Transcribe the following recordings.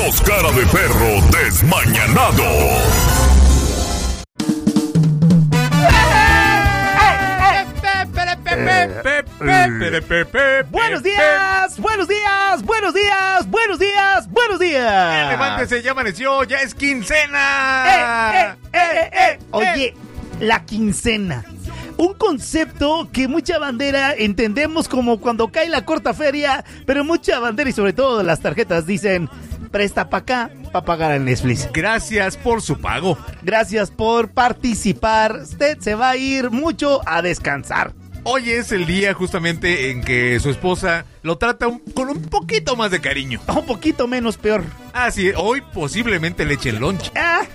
Los cara de perro desmañanado. Buenos días, buenos días, buenos días, buenos días, buenos días. Levántese, ya amaneció, ya es quincena. Oye, la quincena. Un concepto que mucha bandera entendemos como cuando cae la corta feria, pero mucha bandera y sobre todo las tarjetas dicen, presta pa' acá para pagar el Netflix. Gracias por su pago. Gracias por participar. Usted se va a ir mucho a descansar. Hoy es el día justamente en que su esposa lo trata con un poquito más de cariño. Un poquito menos peor. Así es, hoy posiblemente le eche el lunch.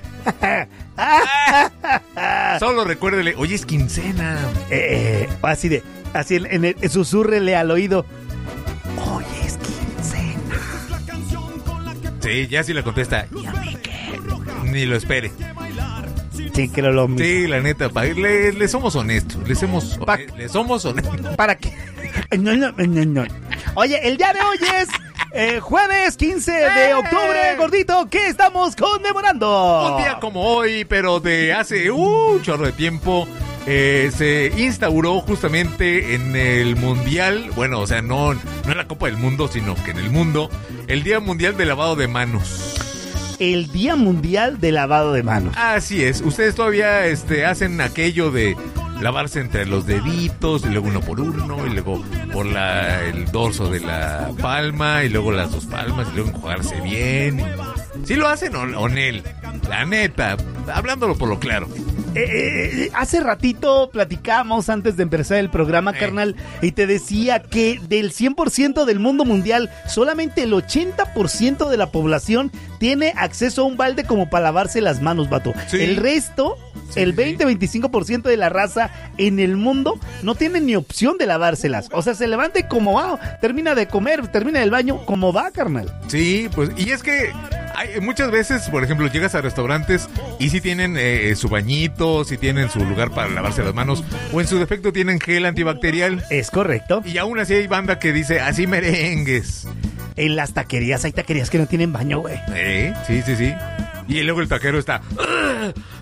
Solo recuérdele, hoy es quincena. Así susúrrele al oído. Hoy es quincena. Sí, ya si le contesta. ¿Y a mí qué? Ni lo espere. Sí, que lo mismo. Sí, la neta, le somos honestos. Le somos honestos. ¿Para qué? No. Oye, el día de hoy es jueves 15 de octubre, gordito. ¿Qué estamos conmemorando? Un día como hoy, pero de hace un chorro de tiempo, se instauró justamente en el mundial. Bueno, o sea, no en la Copa del Mundo, sino que en el mundo, el Día Mundial de Lavado de Manos. El Día Mundial de Lavado de Manos. Así es. Ustedes todavía hacen aquello de lavarse entre los deditos, y luego uno por uno, y luego por el dorso de la palma, y luego las dos palmas, y luego enjuagarse bien. ¿Sí lo hacen o Nel? La neta, hablándolo por lo claro. Hace ratito platicamos antes de empezar el programa, carnal, y te decía que del 100% del mundo mundial, solamente el 80% de la población tiene acceso a un balde como para lavarse las manos, vato. Sí. El resto, sí, el 20-25% de la raza en el mundo no tiene ni opción de lavárselas. O sea, se levanta y como va, termina de comer, termina el baño, como va, carnal. Sí, pues, y es que muchas veces, por ejemplo, llegas a restaurantes y si tienen su bañito, si tienen su lugar para lavarse las manos, o en su defecto tienen gel antibacterial. Es correcto. Y aún así hay banda que dice, así merengues. En las taquerías hay taquerías que no tienen baño, güey. Sí. Y luego el taquero está...